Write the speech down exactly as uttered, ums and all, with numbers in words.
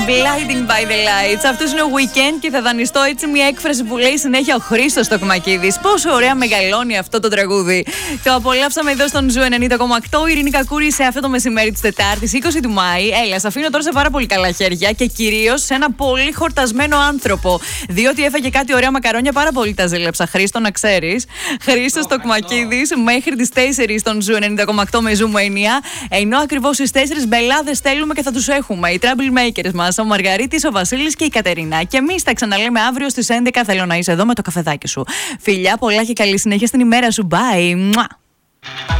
Blinding by the lights. Αυτός είναι ο Weekend και θα δανειστώ έτσι μια έκφραση που λέει συνέχεια ο Χρήστος Τοκμακίδης. Πόσο ωραία μεγαλώνει αυτό το τραγούδι. Το απολαύσαμε εδώ στον Ζου ενενήντα κόμμα οκτώ. Η Ειρήνη Κακούρη σε αυτό το μεσημέρι της Τετάρτης, είκοσι του Μάη. Έλα, σε αφήνω τώρα σε πάρα πολύ καλά χέρια και κυρίως σε ένα πολύ χορτασμένο άνθρωπο. Διότι έφαγε κάτι ωραία μακαρόνια, πάρα πολύ τα ζήλεψα. Χρήστο, να ξέρεις. Χρήστος Τοκμακίδης μέχρι τις τέσσερις στον Ζου ενενήντα κόμμα οκτώ με Zoom ενώ ακριβώς στις τέσσερις μπελάδες θέλουμε και θα τους έχουμε. Οι Troublemakers μας. Ο Μαργαρίτης, ο Βασίλης και η Κατερίνα. Και εμείς τα ξαναλέμε αύριο στις έντεκα. Θέλω να είσαι εδώ με το καφεδάκι σου. Φιλιά, πολλά και καλή συνέχεια στην ημέρα σου. Bye.